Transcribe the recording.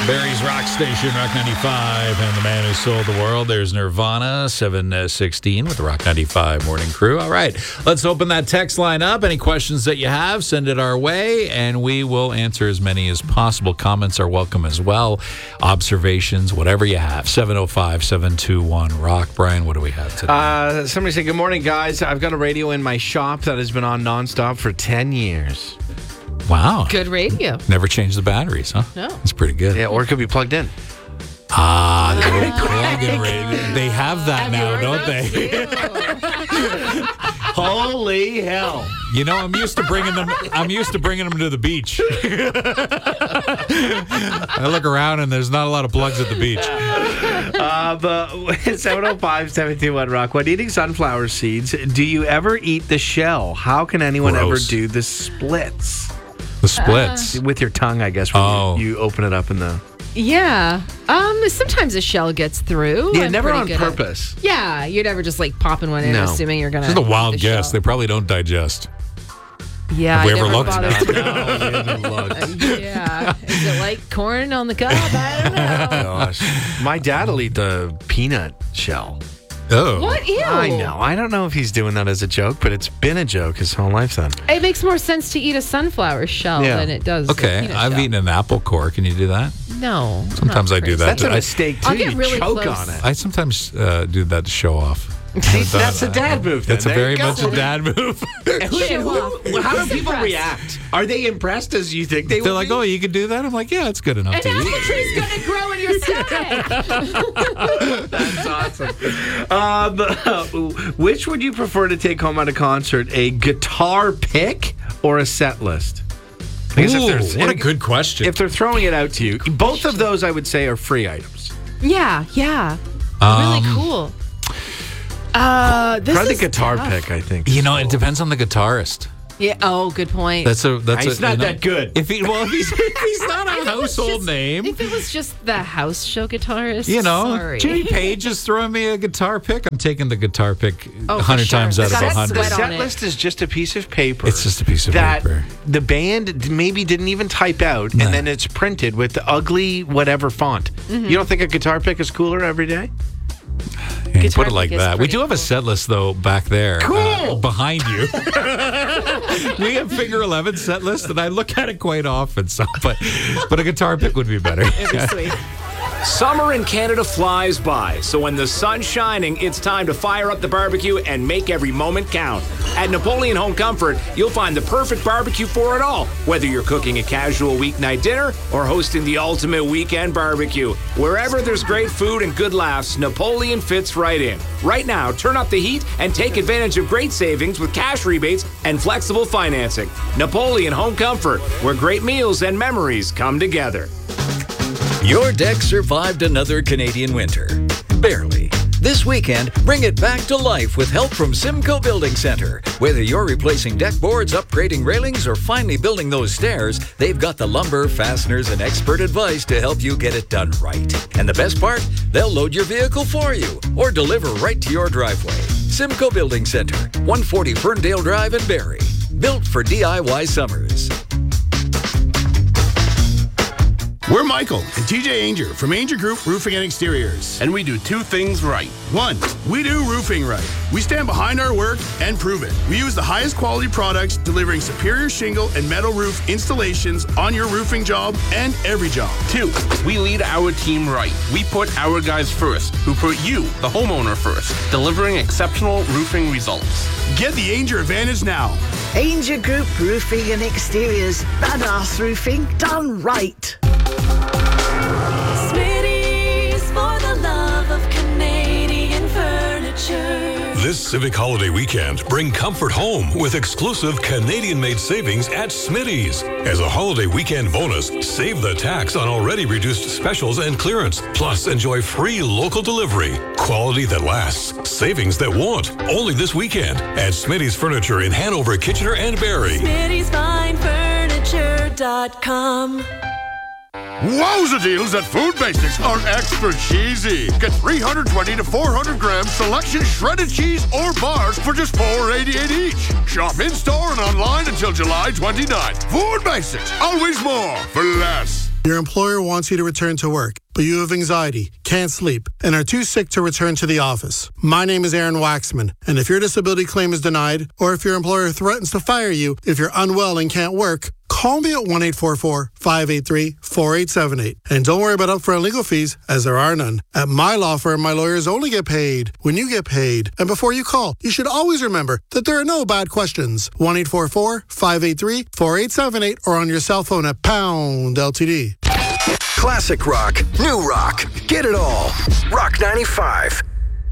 Barry's Rock Station, Rock 95, and the man who sold the world. There's Nirvana, 7:16 with the Rock 95 Morning Crew. All right, let's open that text line up. Any questions that you have, send it our way, and we will answer as many as possible. Comments are welcome as well. Observations, whatever you have. 705-721-ROCK. Brian, what do we have today? Somebody said, good morning, guys. I've got a radio in my shop that has been on nonstop for 10 years. Wow. Good radio. Never changed the batteries, huh? No. That's pretty good. Yeah, or it could be plugged in. The old plug-in radio. They have that now, don't they? Holy hell. You know, I'm used to bringing them to the beach. I look around and there's not a lot of plugs at the beach. 705-721-ROCK. When eating sunflower seeds, do you ever eat the shell? How can anyone ever do the splits? The splits? With your tongue, I guess, when you open it up in the... Yeah. Sometimes a shell gets through. Yeah, never on purpose. Yeah, you'd never just like popping one in, assuming you're going to... This is a wild guess. They probably don't digest. Yeah, Have we ever looked? Yeah. Is it like corn on the cob? I don't know. Gosh. My dad will eat the peanut shell. Oh. What? Ew. I know. I don't know if he's doing that as a joke, but it's been a joke his whole life then. It makes more sense to eat a sunflower shell than it does Okay, a peanut I've shell. eaten an apple core. Can you do that? No. Sometimes I do that. That's a mistake, too. I'll get really choke close. on it. I sometimes do that to show off. That's a dad move. That's a very much a dad move. How do people react? Are they impressed as you think they They're will like, be? oh, you can do that? I'm like, yeah, it's good enough An to apple eat. tree's going to grow in your stomach. That's awesome. Which would you prefer to take home at a concert? A guitar pick or a set list? Ooh, what a good question. If they're throwing it out to you, both of those I would say are free items. Yeah. Really cool. This Probably is guitar tough. pick, I think. You know, it depends on the guitarist. Yeah. Oh, good point. He's not that good. If he's not a household name. If it was just the house show guitarist, You know, sorry. Jimmy Page is throwing me a guitar pick. I'm taking the guitar pick Oh, 100 for sure. times out of It's got 100. The sweat on set it. list is just a piece of paper. It's just a piece of that paper. the band maybe didn't even type out, and then it's printed with the ugly whatever font. You don't think a guitar pick is cooler every day? Yeah, you Guitar put it like pick is that. We pretty do have a cool. set list, though, back there. Cool! Behind you. We have Figure 11 set list, and I look at it quite often. So, but a guitar pick would be better. It'd be sweet. Summer in Canada flies by, so when the sun's shining, it's time to fire up the barbecue and make every moment count. At Napoleon Home Comfort, you'll find the perfect barbecue for it all, whether you're cooking a casual weeknight dinner or hosting the ultimate weekend barbecue. Wherever there's great food and good laughs, Napoleon fits right in. Right now, turn up the heat and take advantage of great savings with cash rebates and flexible financing. Napoleon Home Comfort, where great meals and memories come together. Your deck survived another Canadian winter. Barely. This weekend, bring it back to life with help from Simcoe Building Center. Whether you're replacing deck boards, upgrading railings, or finally building those stairs, they've got the lumber, fasteners, and expert advice to help you get it done right. And the best part? They'll load your vehicle for you or deliver right to your driveway. Simcoe Building Center, 140 Ferndale Drive in Barrie. Built for DIY summers. We're Michael and TJ Ainger from Ainger Group Roofing and Exteriors. And we do two things right. One, we do roofing right. We stand behind our work and prove it. We use the highest quality products, delivering superior shingle and metal roof installations on your roofing job and every job. Two, we lead our team right. We put our guys first, who put you, the homeowner, first, delivering exceptional roofing results. Get the Ainger advantage now. Ainger Group Roofing and Exteriors. Badass roofing done right. Smitty's for the love of Canadian furniture. This Civic Holiday weekend, bring comfort home with exclusive Canadian-made savings at Smitty's. As a holiday weekend bonus, save the tax on already reduced specials and clearance. Plus, enjoy free local delivery. Quality that lasts. Savings that won't. Only this weekend at Smitty's Furniture in Hanover, Kitchener, and Barrie. Smitty'sFineFurniture.com. Wowza deals at Food Basics are extra cheesy. Get 320 to 400 gram selection shredded cheese or bars for just $4.88 each. Shop in-store and online until July 29th. Food Basics, always more for less. Your employer wants you to return to work, but you have anxiety, can't sleep, and are too sick to return to the office. My name is Aaron Waxman, and if your disability claim is denied, or if your employer threatens to fire you if you're unwell and can't work, call me at 1-844-583-4878. And don't worry about upfront legal fees, as there are none. At my law firm, my lawyers only get paid when you get paid. And before you call, you should always remember that there are no bad questions. 1-844-583-4878 or on your cell phone at pound LTD. Classic rock, new rock, get it all. Rock 95.